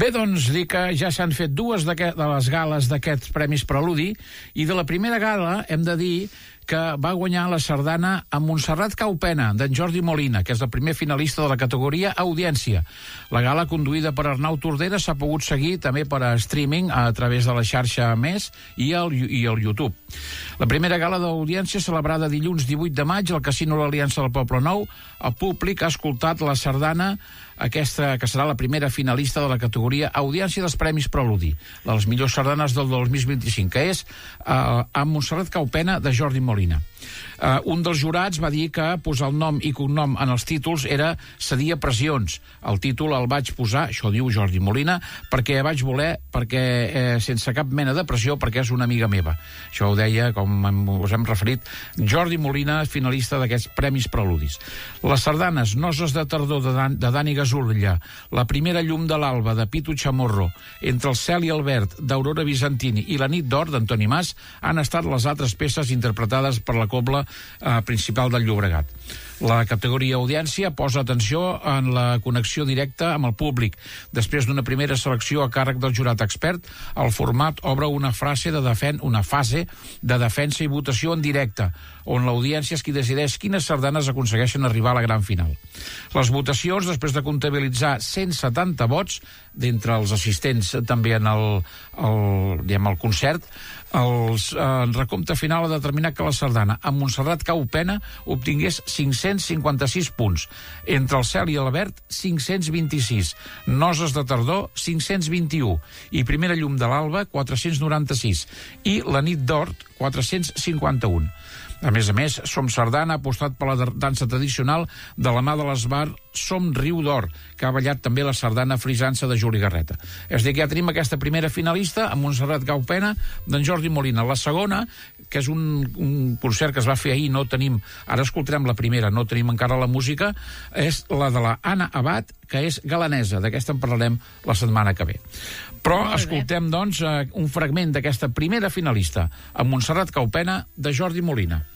Bé, doncs, dir que ja s'han fet dues de les gales d'aquests Premis Preludi, i de la primera gala hem de dir que va guanyar la sardana amb Montserrat Caupena, d'en Jordi Molina, que és el primer finalista de la categoria Audiència. La gala, conduïda per Arnau Tordera, s'ha pogut seguir també per a streaming a través de la xarxa Més i el YouTube. La primera gala d'Audiència, celebrada dilluns 18 de maig al Casino l'Aliança del Poble Nou, el públic ha escoltat la sardana, aquesta que serà la primera finalista de la categoria Audiència dels Premis Preludi, de les millors sardanes del 2025, que és amb Montserrat Caupena, de Jordi Molina. Un dels jurats va dir que posar el nom i cognom en els títols era cedir a pressions. El títol el vaig posar, això diu Jordi Molina, perquè vaig voler, sense cap mena de pressió, perquè és una amiga meva. Això ho deia, com us hem referit, Jordi Molina, finalista d'aquests Premis Preludis. Les sardanes Noces de tardor de Dani Gasulla, La primera llum de l'alba, de Pitu Chamorro, Entre el cel i el verd, d'Aurora Bizantini, i La nit d'or, d'Antoni Mas, han estat les altres peces interpretades per la cobla principal del Llobregat. La categoria Audiència posa atenció en la connexió directa amb el públic. Després d'una primera selecció a càrrec del jurat expert, el format obre una fase de defensa i votació en directe, on l'audiència és qui decideix quines sardanes aconsegueixen arribar a la gran final. Les votacions, després de comptabilitzar 170 vots d'entre els assistents també en el concert, el recompte final ha determinat que la sardana amb Montserrat Caupena obtingués 556 punts, Entre el cel i el verd 526, Noces de tardor 521 i Primera llum de l'alba 496 i La nit d'or 451. A més, Som Sardana ha apostat per la dansa tradicional de la mà de l'Esbar Som Riu d'Or, que ha ballat també la sardana frisança de Juli Garreta. És a dir, que ja tenim aquesta primera finalista amb Montserrat Caupena, d'en Jordi Molina. La segona, que és un concert que es va fer ahir, ara escoltarem la primera, no tenim encara la música, és la de la Anna Abad, que és galanesa. D'aquesta en parlarem la setmana que ve. Però escoltem, doncs, un fragment d'aquesta primera finalista amb Montserrat Caupena, de Jordi Molina.